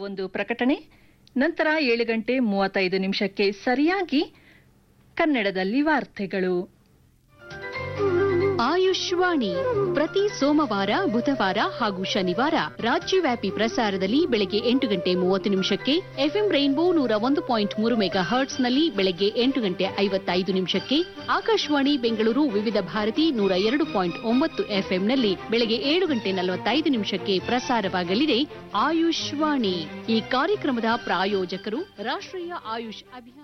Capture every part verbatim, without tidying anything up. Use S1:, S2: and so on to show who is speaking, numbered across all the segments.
S1: ಒಂದು ಪ್ರಕಟಣೆ. ನಂತರ ಏಳು ಗಂಟೆ ಮೂವತ್ತೈದು ನಿಮಿಷಕ್ಕೆ ಸರಿಯಾಗಿ ಕನ್ನಡದಲ್ಲಿ ವಾರ್ತೆಗಳು.
S2: ಆಯುಷ್ವಾಣಿ ಪ್ರತಿ ಸೋಮವಾರ, ಬುಧವಾರ ಹಾಗೂ ಶನಿವಾರ ರಾಜ್ಯವ್ಯಾಪಿ ಪ್ರಸಾರದಲ್ಲಿ ಬೆಳಗ್ಗೆ ಎಂಟು ಗಂಟೆ ಮೂವತ್ತು ನಿಮಿಷಕ್ಕೆ, ಎಫ್ಎಂ ರೈನ್ಬೋ ನೂರ ಒಂದು ಪಾಯಿಂಟ್ ಮೂರು ಮೆಗಾ ಹರ್ಟ್ಸ್ನಲ್ಲಿ ಬೆಳಗ್ಗೆ ಎಂಟು ಗಂಟೆ ಐವತ್ತೈದು ನಿಮಿಷಕ್ಕೆ, ಆಕಾಶವಾಣಿ ಬೆಂಗಳೂರು ವಿವಿಧ ಭಾರತಿ ನೂರ ಎರಡು ಪಾಯಿಂಟ್ ಒಂಬತ್ತು ಎಫ್ಎಂನಲ್ಲಿ ಬೆಳಗ್ಗೆ ಏಳು ಗಂಟೆ ನಲವತ್ತೈದು ನಿಮಿಷಕ್ಕೆ ಪ್ರಸಾರವಾಗಲಿದೆ ಆಯುಷ್ವಾಣಿ. ಈ ಕಾರ್ಯಕ್ರಮದ ಪ್ರಾಯೋಜಕರು ರಾಷ್ಟ್ರೀಯ ಆಯುಷ್ ಅಭಿಯಾನ.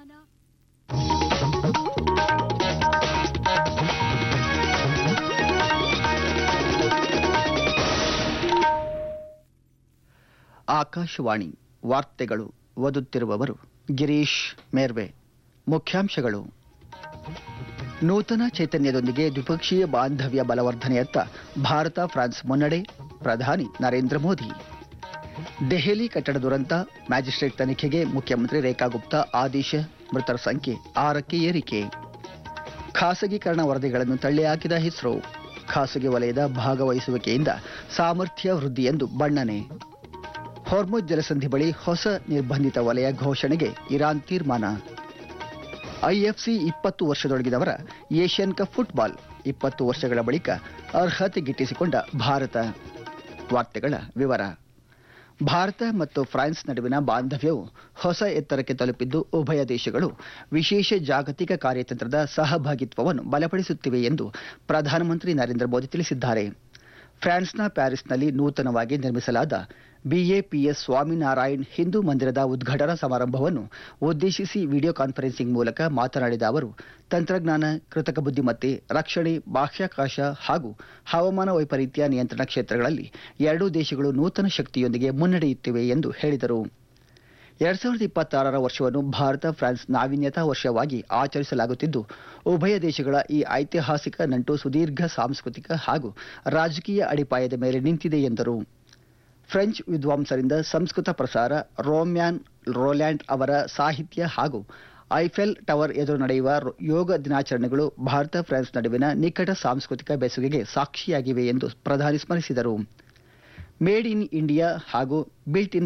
S3: ಆಕಾಶವಾಣಿ ವಾರ್ತೆಗಳು. ಓದುತ್ತಿರುವವರು ಗಿರೀಶ್ ಮೇರ್ವೆ. ಮುಖ್ಯಾಂಶಗಳು: ನೂತನ ಚೈತನ್ಯದೊಂದಿಗೆ ದ್ವಿಪಕ್ಷೀಯ ಬಾಂಧವ್ಯ ಬಲವರ್ಧನೆಯತ್ತ ಭಾರತ ಫ್ರಾನ್ಸ್ ಮುನ್ನಡೆ, ಪ್ರಧಾನಿ ನರೇಂದ್ರ ಮೋದಿ. ದೆಹಲಿ ಕಟ್ಟಡ ದುರಂತ, ಮ್ಯಾಜಿಸ್ಟ್ರೇಟ್ ತನಿಖೆಗೆ ಮುಖ್ಯಮಂತ್ರಿ ರೇಖಾ ಗುಪ್ತಾ ಆದೇಶ, ಮೃತರ ಸಂಖ್ಯೆ ಆರಕ್ಕೆ ಏರಿಕೆ. ಖಾಸಗೀಕರಣ ವರದಿಗಳನ್ನು ತಳ್ಳಿಹಾಕಿದ ಇಸ್ರೋ, ಖಾಸಗಿ ವಲಯದ ಭಾಗವಹಿಸುವಿಕೆಯಿಂದ ಸಾಮರ್ಥ್ಯ ವೃದ್ಧಿ ಎಂದು ಬಣ್ಣನೆ. ಹೊರ್ಮುಜ್ ಜಲಸಂಧಿ ಬಳಿ ಹೊಸ ನಿರ್ಬಂಧಿತ ವಲಯ ಘೋಷಣೆಗೆ ಇರಾನ್ ತೀರ್ಮಾನ. ಐಎಫ್ಸಿ ಇಪ್ಪತ್ತು ವರ್ಷದೊಳಗಿದವರ ಏಷ್ಯನ್ ಕಪ್ ಫುಟ್ಬಾಲ್, ಇಪ್ಪತ್ತು ವರ್ಷಗಳ ಬಳಿಕ ಅರ್ಹತೆ ಗಿಟ್ಟಿಸಿಕೊಂಡ ಭಾರತ. ವಾರ್ತೆಗಳ ವಿವರ. ಭಾರತ ಮತ್ತು ಫ್ರಾನ್ಸ್ ನಡುವಿನ ಬಾಂಧವ್ಯವು ಹೊಸ ಎತ್ತರಕ್ಕೆ ತಲುಪಿದ್ದು, ಉಭಯ ದೇಶಗಳು ವಿಶೇಷ ಜಾಗತಿಕ ಕಾರ್ಯತಂತ್ರದ ಸಹಭಾಗಿತ್ವವನ್ನು ಬಲಪಡಿಸುತ್ತಿವೆ ಎಂದು ಪ್ರಧಾನಮಂತ್ರಿ ನರೇಂದ್ರ ಮೋದಿ ತಿಳಿಸಿದ್ದಾರೆ. ಫ್ರಾನ್ಸ್ನ ಪ್ಯಾರಿಸ್ನಲ್ಲಿ ನೂತನವಾಗಿ ನಿರ್ಮಿಸಲಾದ ಬಿಎಪಿಎಸ್ ಸ್ವಾಮಿನಾರಾಯಣ್ ಹಿಂದೂ ಮಂದಿರದ ಉದ್ಘಾಟನಾ ಸಮಾರಂಭವನ್ನು ಉದ್ದೇಶಿಸಿ ವಿಡಿಯೋ ಕಾನ್ಫರೆನ್ಸಿಂಗ್ ಮೂಲಕ ಮಾತನಾಡಿದ ಅವರು, ತಂತ್ರಜ್ಞಾನ, ಕೃತಕ ಬುದ್ಧಿಮತ್ತೆ, ರಕ್ಷಣೆ, ಬಾಹ್ಯಾಕಾಶ ಹಾಗೂ ಹವಾಮಾನ ವೈಪರೀತ್ಯ ನಿಯಂತ್ರಣ ಕ್ಷೇತ್ರಗಳಲ್ಲಿ ಎರಡೂ ದೇಶಗಳು ನೂತನ ಶಕ್ತಿಯೊಂದಿಗೆ ಮುನ್ನಡೆಯುತ್ತಿವೆ ಎಂದು ಹೇಳಿದರು. ಎರಡ್ ಸಾವಿರದ ಇಪ್ಪತ್ತಾರರ ವರ್ಷವನ್ನು ಭಾರತ ಫ್ರಾನ್ಸ್ ನಾವೀನ್ಯತಾ ವರ್ಷವಾಗಿ ಆಚರಿಸಲಾಗುತ್ತಿದ್ದು, ಉಭಯ ದೇಶಗಳ ಈ ಐತಿಹಾಸಿಕ ನಂಟು ಸುದೀರ್ಘ ಸಾಂಸ್ಕೃತಿಕ ಹಾಗೂ ರಾಜಕೀಯ ಅಡಿಪಾಯದ ಮೇಲೆ ನಿಂತಿದೆ ಎಂದರು. ಫ್ರೆಂಚ್ ವಿದ್ವಾಂಸರಿಂದ ಸಂಸ್ಕೃತ ಪ್ರಸಾರ, ರೋಮ್ಯಾನ್ ರೋಲ್ಯಾಂಡ್ ಅವರ ಸಾಹಿತ್ಯ ಹಾಗೂ ಐಫೆಲ್ ಟವರ್ ಎದುರು ನಡೆಯುವ ಯೋಗ ದಿನಾಚರಣೆಗಳು ಭಾರತ ಫ್ರಾನ್ಸ್ ನಡುವಿನ ನಿಕಟ ಸಾಂಸ್ಕೃತಿಕ ಬೆಸುಗೆಗೆ ಸಾಕ್ಷಿಯಾಗಿವೆ ಎಂದು ಪ್ರಧಾನಿ ಸ್ಮರಿಸಿದರು. ಮೇಡ್ ಇನ್ ಇಂಡಿಯಾ ಹಾಗೂ ಬಿಲ್ಟ್ ಇನ್